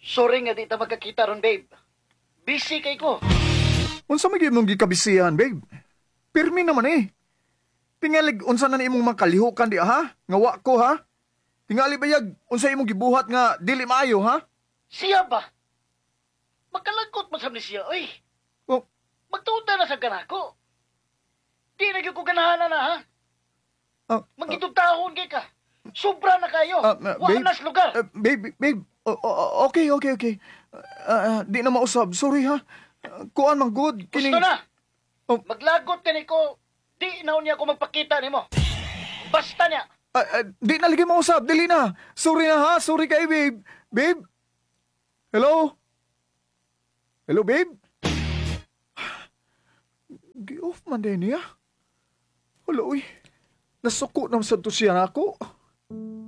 Sorry nga di ta magkakita ron, babe. Busy kay ko. Unsa may mong gikabisihan, babe? Pirmi naman eh. Tingalig unsa na imong makalihukan di ha? Ngawa ko ha? Tingali bayag unsa imong gibuhat nga dili maayo ha? Siya ba? Magkalagot man ni siya, oy. Oh, Magtuta na sa ganako. Di na gyud ko ganahan na, ha? ah, Magitutahon kay ka. Sobra na kayo. babe, Wanas lugar. babe, okay. Di na mausab, sorry ha. Kuan man good, Gusto na. Oh. Maglagot ka ko. Di na niya ako magpakita ni mo. Basta niya. Di na lagi mausab, dili na. Sorry na ha, sorry kay babe. Babe? Hello? Hello, babe? Gi-off man din niya. Wala, uy. Nasuko naman sa to siya ako.